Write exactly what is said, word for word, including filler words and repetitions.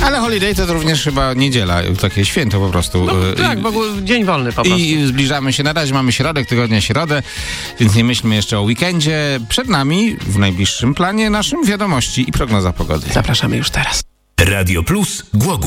Ale holiday to również chyba niedziela, takie święto po prostu. No, tak, w ogóle dzień wolny po prostu. I zbliżamy się, na razie mamy środek tygodnia, środę, więc nie myślmy jeszcze o weekendzie. Przed nami w najbliższym planie naszym wiadomości i prognoza pogody. Zapraszamy już teraz. Radio Plus Głogów.